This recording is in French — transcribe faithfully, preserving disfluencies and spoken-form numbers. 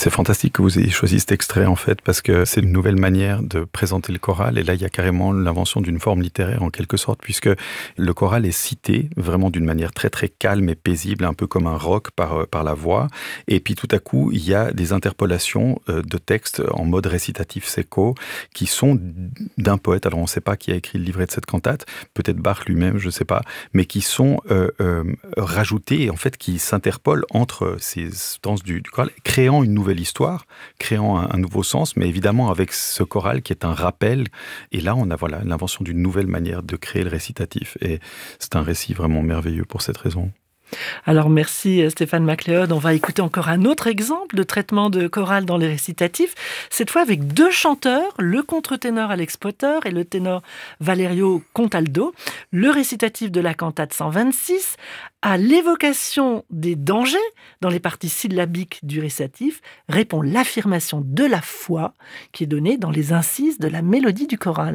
C'est fantastique que vous ayez choisi cet extrait, en fait, parce que c'est une nouvelle manière de présenter le choral. Et là, il y a carrément l'invention d'une forme littéraire, en quelque sorte, puisque le choral est cité vraiment d'une manière très, très calme et paisible, un peu comme un rock par, par la voix. Et puis, tout à coup, il y a des interpolations de textes en mode récitatif secco qui sont d'un poète. Alors, on ne sait pas qui a écrit le livret de cette cantate, peut-être Bach lui-même, je ne sais pas, mais qui sont euh, euh, rajoutés, et en fait, qui s'interpolent entre ces stances du, du choral, créant une nouvelle histoire, créant un, un nouveau sens, mais évidemment avec ce choral qui est un rappel. Et là, on a voilà l'invention d'une nouvelle manière de créer le récitatif. Et c'est un récit vraiment merveilleux pour cette raison. Alors merci Stéphane MacLeod. On va écouter encore un autre exemple de traitement de chorale dans les récitatifs, cette fois avec deux chanteurs, le contre-ténor Alex Potter et le ténor Valerio Contaldo. Le récitatif de la cantate cent vingt-six, à l'évocation des dangers dans les parties syllabiques du récitatif, répond l'affirmation de la foi qui est donnée dans les incises de la mélodie du choral.